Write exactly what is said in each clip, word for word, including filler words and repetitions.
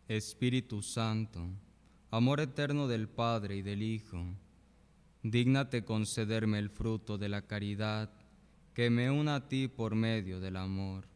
Espíritu Santo, amor eterno del Padre y del Hijo, dígnate concederme el fruto de la caridad que me una a ti por medio del amor.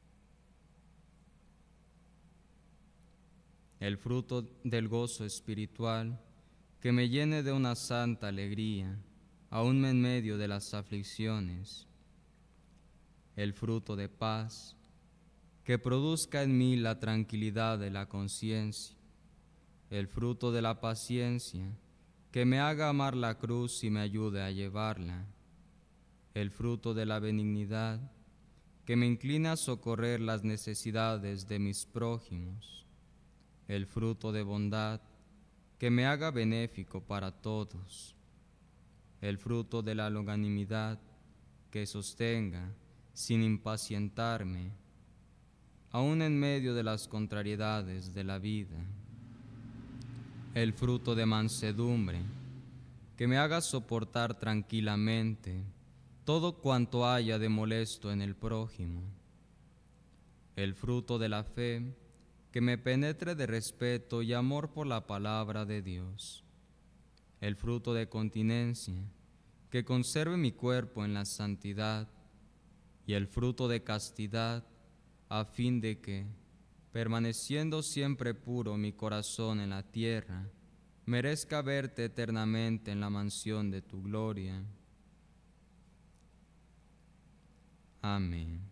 El fruto del gozo espiritual que me llene de una santa alegría, aun en medio de las aflicciones. El fruto de paz que produzca en mí la tranquilidad de la conciencia. El fruto de la paciencia que me haga amar la cruz y me ayude a llevarla. El fruto de la benignidad que me incline a socorrer las necesidades de mis prójimos. El fruto de bondad que me haga benéfico para todos. El fruto de la longanimidad que sostenga sin impacientarme, aun en medio de las contrariedades de la vida. El fruto de mansedumbre que me haga soportar tranquilamente todo cuanto haya de molesto en el prójimo. El fruto de la fe que me penetre de respeto y amor por la palabra de Dios. El fruto de continencia que conserve mi cuerpo en la santidad, y el fruto de castidad a fin de que, permaneciendo siempre puro mi corazón en la tierra, merezca verte eternamente en la mansión de tu gloria. Amén.